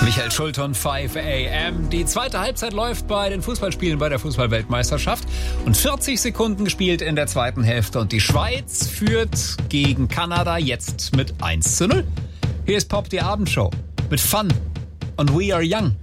Michael Schulton, 5 AM. Die zweite Halbzeit läuft bei den Fußballspielen bei der Fußballweltmeisterschaft. Und 40 Sekunden gespielt in der zweiten Hälfte. Und die Schweiz führt gegen Kanada jetzt mit 1:0. Hier ist Pop, die Abendshow. Mit Fun und We Are Young.